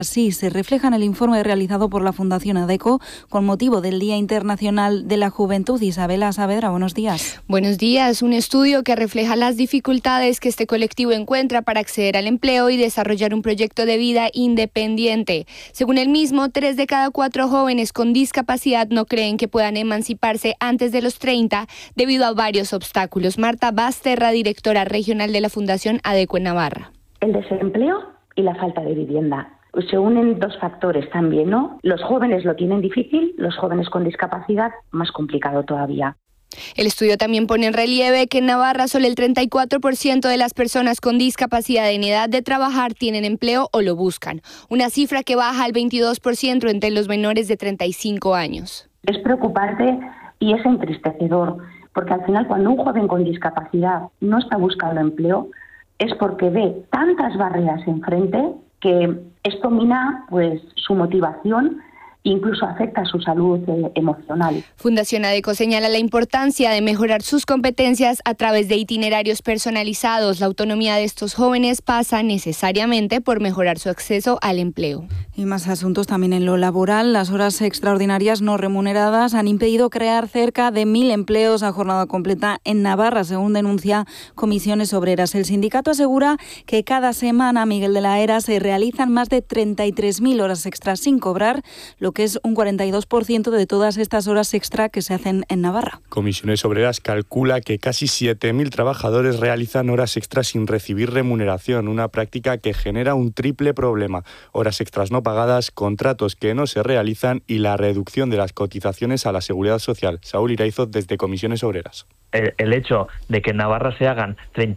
Sí, se refleja en el informe realizado por la Fundación ADECO con motivo del Día Internacional de la Juventud. Isabela Saavedra, buenos días. Buenos días. Un estudio que refleja las dificultades que este colectivo encuentra para acceder al empleo y desarrollar un proyecto de vida independiente. Según el mismo, 3 de cada 4 jóvenes con discapacidad no creen que puedan emanciparse antes de los 30 debido a varios obstáculos. Marta Basterra, directora regional de la Fundación ADECO en Navarra. El desempleo y la falta de vivienda. Se unen 2 factores también, ¿no? Los jóvenes lo tienen difícil, los jóvenes con discapacidad más complicado todavía. El estudio también pone en relieve que en Navarra solo el 34% de las personas con discapacidad en edad de trabajar tienen empleo o lo buscan, una cifra que baja al 22% entre los menores de 35 años. Es preocupante y es entristecedor, porque al final cuando un joven con discapacidad no está buscando empleo es porque ve tantas barreras enfrente que esto mina su motivación e incluso afecta a su salud emocional. Fundación ADECO señala la importancia de mejorar sus competencias a través de itinerarios personalizados. La autonomía de estos jóvenes pasa necesariamente por mejorar su acceso al empleo. Y más asuntos también en lo laboral. Las horas extraordinarias no remuneradas han impedido crear cerca de 1.000 empleos a jornada completa en Navarra, según denuncia Comisiones Obreras. El sindicato asegura que cada semana, Miguel de la Era, se realizan más de 33.000 horas extras sin cobrar, lo que es un 42% de todas estas horas extra que se hacen en Navarra. Comisiones Obreras calcula que casi 7.000 trabajadores realizan horas extras sin recibir remuneración, una práctica que genera un triple problema: horas extras no pagadas, contratos que no se realizan y la reducción de las cotizaciones a la Seguridad Social. Saúl Iraizoz, desde Comisiones Obreras. El hecho de que en Navarra se hagan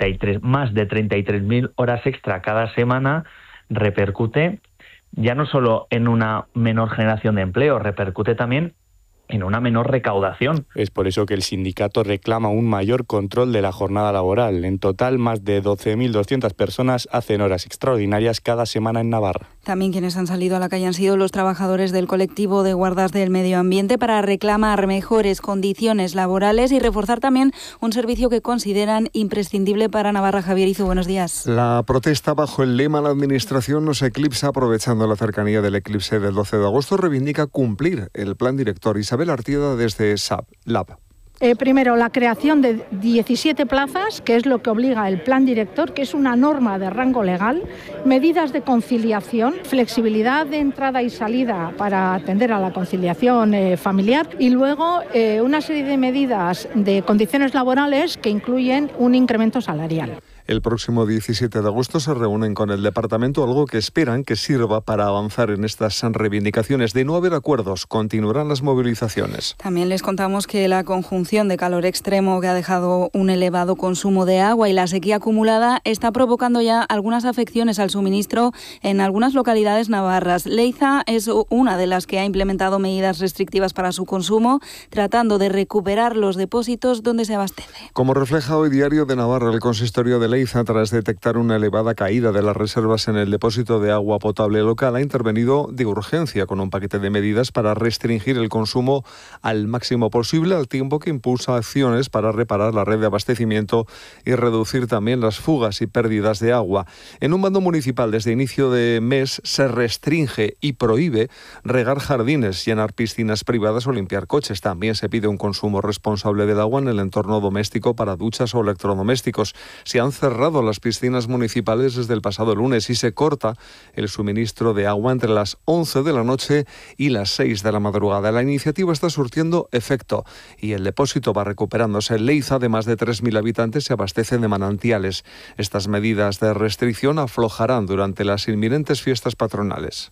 más de 33.000 horas extra cada semana repercute ya no solo en una menor generación de empleo, repercute también en una menor recaudación. Es por eso que el sindicato reclama un mayor control de la jornada laboral. En total, más de 12.200 personas hacen horas extraordinarias cada semana en Navarra. También quienes han salido a la calle han sido los trabajadores del colectivo de guardas del medio ambiente para reclamar mejores condiciones laborales y reforzar también un servicio que consideran imprescindible para Navarra. Javier Izu, buenos días. La protesta bajo el lema "La administración nos eclipsa", aprovechando la cercanía del eclipse del 12 de agosto, reivindica cumplir el plan director. Isabel Artieda, desde Lab. Primero, la creación de 17 plazas, que es lo que obliga el plan director, que es una norma de rango legal, medidas de conciliación, flexibilidad de entrada y salida para atender a la conciliación familiar y luego una serie de medidas de condiciones laborales que incluyen un incremento salarial. El próximo 17 de agosto se reúnen con el departamento, algo que esperan que sirva para avanzar en estas reivindicaciones. De no haber acuerdos, continuarán las movilizaciones. También les contamos que la conjunción de calor extremo que ha dejado un elevado consumo de agua y la sequía acumulada está provocando ya algunas afecciones al suministro en algunas localidades navarras. Leiza es una de las que ha implementado medidas restrictivas para su consumo, tratando de recuperar los depósitos donde se abastece. Como refleja hoy Diario de Navarra, el consistorio de Leiza, tras detectar una elevada caída de las reservas en el depósito de agua potable local, ha intervenido de urgencia con un paquete de medidas para restringir el consumo al máximo posible, al tiempo que impulsa acciones para reparar la red de abastecimiento y reducir también las fugas y pérdidas de agua. En un bando municipal, desde inicio de mes, se restringe y prohíbe regar jardines, llenar piscinas privadas o limpiar coches. También se pide un consumo responsable del agua en el entorno doméstico para duchas o electrodomésticos. Se han cerrado las piscinas municipales desde el pasado lunes y se corta el suministro de agua entre las 11 de la noche y las 6 de la madrugada. La iniciativa está surtiendo efecto y el depósito va recuperándose. Leiza, de más de 3.000 habitantes, se abastece de manantiales. Estas medidas de restricción aflojarán durante las inminentes fiestas patronales.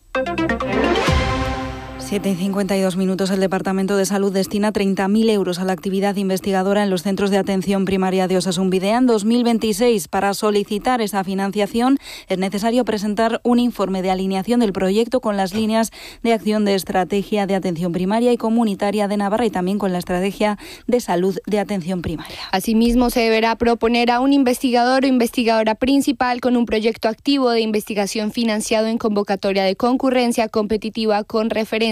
7:52. El Departamento de Salud destina 30.000 euros a la actividad investigadora en los centros de atención primaria de Osasun Bidea en 2026. Para solicitar esa financiación es necesario presentar un informe de alineación del proyecto con las líneas de acción de estrategia de atención primaria y comunitaria de Navarra y también con la estrategia de salud de atención primaria. Asimismo, se deberá proponer a un investigador o investigadora principal con un proyecto activo de investigación financiado en convocatoria de concurrencia competitiva con referencia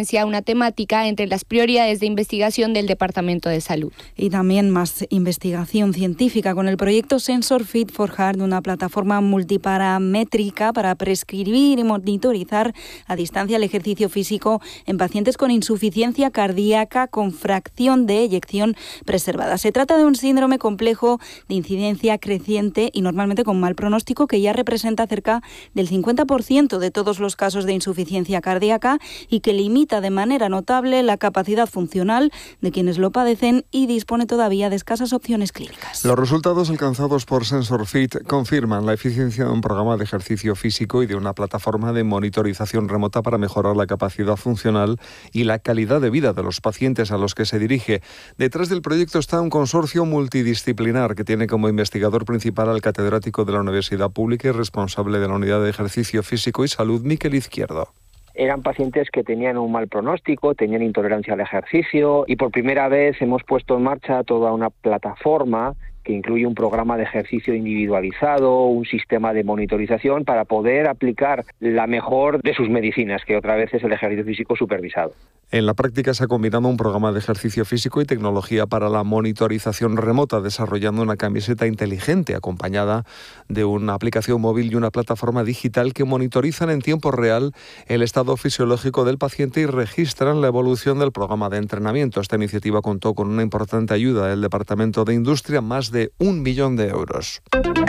frecuencia una temática entre las prioridades de investigación del Departamento de Salud. Y también más investigación científica con el proyecto Sensor Fit for Heart, una plataforma multiparamétrica para prescribir y monitorizar a distancia el ejercicio físico en pacientes con insuficiencia cardíaca con fracción de eyección preservada. Se trata de un síndrome complejo de incidencia creciente y normalmente con mal pronóstico que ya representa cerca del 50% de todos los casos de insuficiencia cardíaca y que limita de manera notable la capacidad funcional de quienes lo padecen y dispone todavía de escasas opciones clínicas. Los resultados alcanzados por Sensor Fit confirman la eficiencia de un programa de ejercicio físico y de una plataforma de monitorización remota para mejorar la capacidad funcional y la calidad de vida de los pacientes a los que se dirige. Detrás del proyecto está un consorcio multidisciplinar que tiene como investigador principal al catedrático de la Universidad Pública y responsable de la Unidad de Ejercicio Físico y Salud, Miquel Izquierdo. Eran pacientes que tenían un mal pronóstico, tenían intolerancia al ejercicio y por primera vez hemos puesto en marcha toda una plataforma que incluye un programa de ejercicio individualizado, un sistema de monitorización para poder aplicar la mejor de sus medicinas, que otra vez es el ejercicio físico supervisado. En la práctica se ha combinado un programa de ejercicio físico y tecnología para la monitorización remota, desarrollando una camiseta inteligente acompañada de una aplicación móvil y una plataforma digital que monitorizan en tiempo real el estado fisiológico del paciente y registran la evolución del programa de entrenamiento. Esta iniciativa contó con una importante ayuda del Departamento de Industria, más de 1 millón de euros.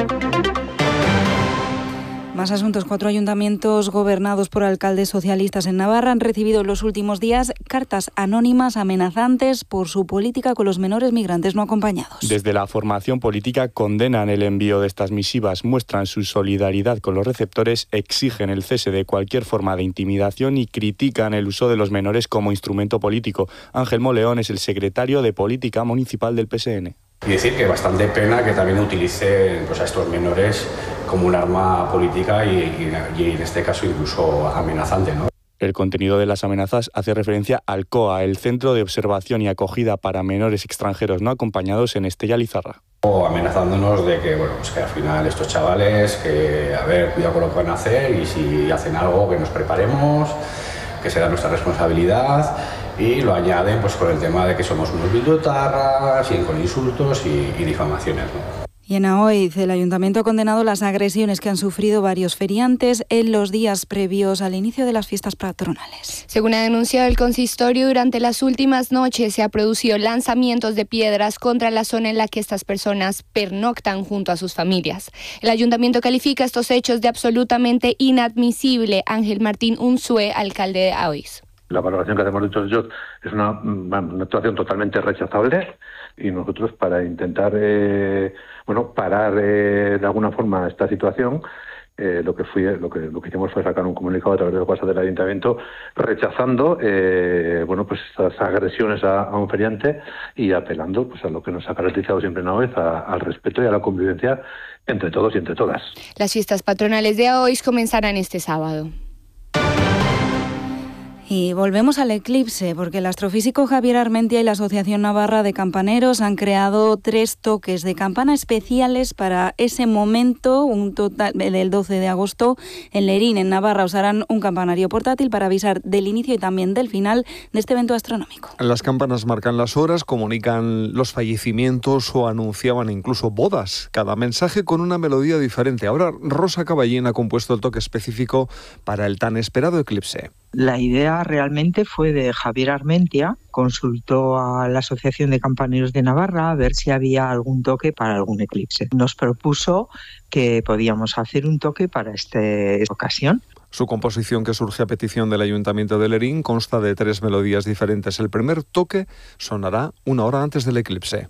Más asuntos. 4 ayuntamientos gobernados por alcaldes socialistas en Navarra han recibido en los últimos días cartas anónimas amenazantes por su política con los menores migrantes no acompañados. Desde la formación política condenan el envío de estas misivas, muestran su solidaridad con los receptores, exigen el cese de cualquier forma de intimidación y critican el uso de los menores como instrumento político. Ángel Moleón es el secretario de Política Municipal del PSN. Y decir que bastante pena que también utilicen a estos menores como un arma política y en este caso incluso amenazante, ¿no? El contenido de las amenazas hace referencia al COA, el Centro de Observación y Acogida para Menores Extranjeros No Acompañados en Estella Lizarra. Amenazándonos de que, que al final estos chavales, cuidado con lo que van a hacer y si hacen algo que nos preparemos, que será nuestra responsabilidad. Y lo añaden con el tema de que somos unos bilduetarras y con insultos y difamaciones, ¿no? Y en Aoiz, el ayuntamiento ha condenado las agresiones que han sufrido varios feriantes en los días previos al inicio de las fiestas patronales. Según ha denunciado el consistorio, durante las últimas noches se ha producido lanzamientos de piedras contra la zona en la que estas personas pernoctan junto a sus familias. El ayuntamiento califica estos hechos de absolutamente inadmisible. Ángel Martín Unzué, alcalde de Aoiz. La valoración que hacemos de estos hechos es una actuación totalmente rechazable y nosotros para intentar parar de alguna forma esta situación lo que hicimos fue sacar un comunicado a través del WhatsApp del ayuntamiento rechazando estas agresiones a un feriante y apelando a lo que nos ha caracterizado siempre una vez al respeto y a la convivencia entre todos y entre todas. Las fiestas patronales de Aoiz comenzarán este sábado. Y volvemos al eclipse, porque el astrofísico Javier Armentia y la Asociación Navarra de Campaneros han creado 3 toques de campana especiales para ese momento, un total del 12 de agosto. En Lerín, en Navarra, usarán un campanario portátil para avisar del inicio y también del final de este evento astronómico. Las campanas marcan las horas, comunican los fallecimientos o anunciaban incluso bodas. Cada mensaje con una melodía diferente. Ahora Rosa Caballín ha compuesto el toque específico para el tan esperado eclipse. La idea realmente fue de Javier Armentia, consultó a la Asociación de Campaneros de Navarra a ver si había algún toque para algún eclipse. Nos propuso que podíamos hacer un toque para esta ocasión. Su composición, que surge a petición del Ayuntamiento de Lerín, consta de 3 melodías diferentes. El primer toque sonará 1 hora antes del eclipse.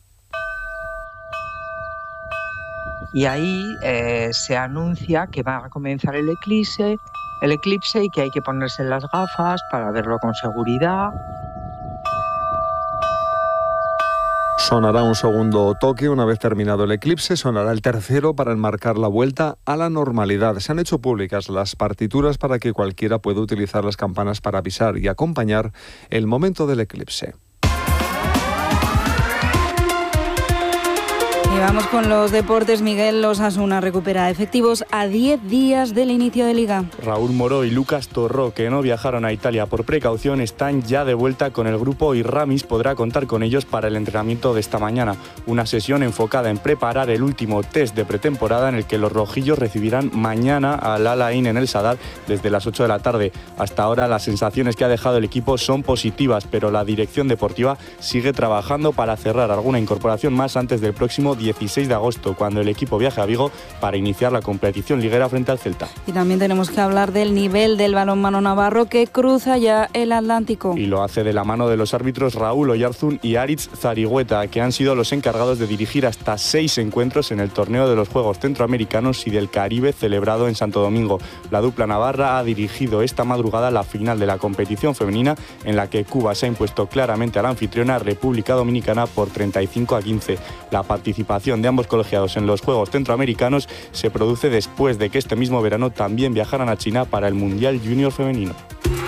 Y ahí se anuncia que va a comenzar el eclipse y que hay que ponerse las gafas para verlo con seguridad. Sonará un segundo toque una vez terminado el eclipse, sonará el tercero para enmarcar la vuelta a la normalidad. Se han hecho públicas las partituras para que cualquiera pueda utilizar las campanas para avisar y acompañar el momento del eclipse. Vamos con los deportes. Miguel, Osasuna recupera efectivos a 10 días del inicio de Liga. Raúl Moró y Lucas Torró, que no viajaron a Italia por precaución, están ya de vuelta con el grupo y Ramis podrá contar con ellos para el entrenamiento de esta mañana. Una sesión enfocada en preparar el último test de pretemporada en el que los rojillos recibirán mañana al Al Ain en el Sadar desde las 8 de la tarde. Hasta ahora las sensaciones que ha dejado el equipo son positivas, pero la dirección deportiva sigue trabajando para cerrar alguna incorporación más antes del próximo 16 de agosto, cuando el equipo viaje a Vigo para iniciar la competición liguera frente al Celta. Y también tenemos que hablar del nivel del balonmano navarro, que cruza ya el Atlántico. Y lo hace de la mano de los árbitros Raúl Oyarzún y Aritz Zarigüeta, que han sido los encargados de dirigir hasta 6 encuentros en el torneo de los Juegos Centroamericanos y del Caribe celebrado en Santo Domingo. La dupla navarra ha dirigido esta madrugada la final de la competición femenina, en la que Cuba se ha impuesto claramente a la anfitriona República Dominicana por 35-15. La participación de ambos colegiados en los Juegos Centroamericanos se produce después de que este mismo verano también viajaran a China para el Mundial Junior Femenino.